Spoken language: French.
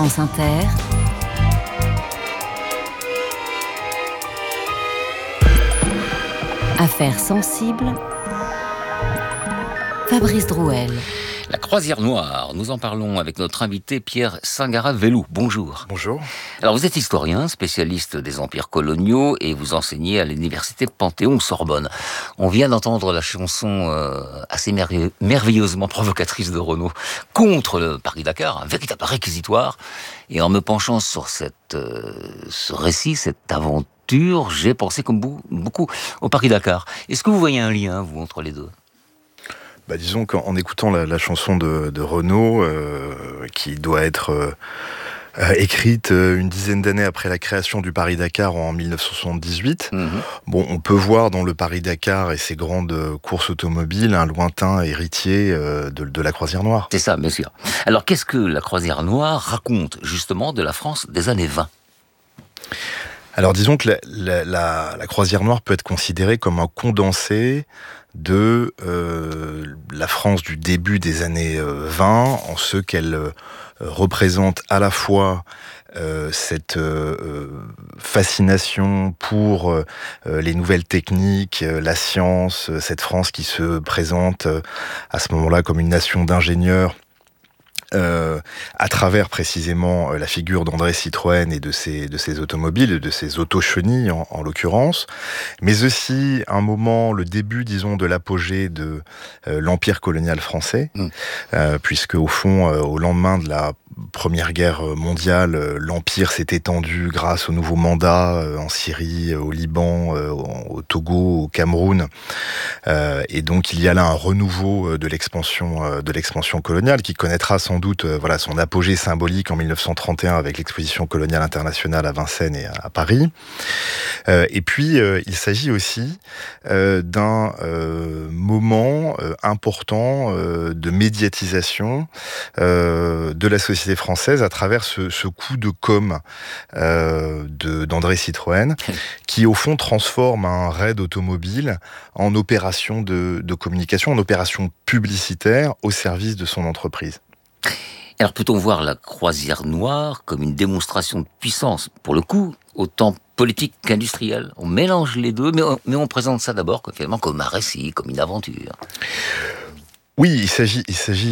France Inter, Affaires sensibles, Fabrice Drouel. La croisière noire, nous en parlons avec notre invité Pierre Singara-Velou. Bonjour. Bonjour. Alors vous êtes historien, spécialiste des empires coloniaux et vous enseignez à l'université Panthéon-Sorbonne. On vient d'entendre la chanson assez merveilleusement provocatrice de Renaud contre le Paris-Dakar, un véritable réquisitoire. Et en me penchant sur ce récit, cette aventure, j'ai pensé comme beaucoup au Paris-Dakar. Est-ce que vous voyez un lien, vous, entre les deux ? Disons qu'en écoutant la chanson de Renaud, qui doit être écrite une dizaine d'années après la création du Paris-Dakar en 1978, on peut voir dans le Paris-Dakar et ses grandes courses automobiles un lointain héritier de la croisière noire. C'est ça, bien sûr. Alors qu'est-ce que la croisière noire raconte justement de la France des années 20 ? Alors disons que la croisière noire peut être considérée comme un condensé de la France du début des années 20, en ce qu'elle représente à la fois cette fascination pour les nouvelles techniques, la science, cette France qui se présente à ce moment-là comme une nation d'ingénieurs, à travers précisément la figure d'André Citroën et de ses automobiles, de ses autochenilles en l'occurrence, mais aussi un moment, le début, disons, de l'apogée de l'empire colonial français, puisque au fond, au lendemain de la Première Guerre mondiale, l'empire s'est étendu grâce au nouveau mandat en Syrie, au Liban, au Togo, au Cameroun, et donc il y a là un renouveau de l'expansion coloniale qui connaîtra sans doute son apogée symbolique en 1931 avec l'exposition coloniale internationale à Vincennes et à Paris. Et puis il s'agit aussi d'un moment important de médiatisation de la société française à travers ce coup de com' d'André Citroën, qui au fond transforme un raid automobile en opération de communication, en opération publicitaire au service de son entreprise. Alors peut-on voir la croisière noire comme une démonstration de puissance, pour le coup, autant politique qu'industrielle ? On mélange les deux, mais on présente ça d'abord finalement comme un récit, comme une aventure. Oui, il s'agit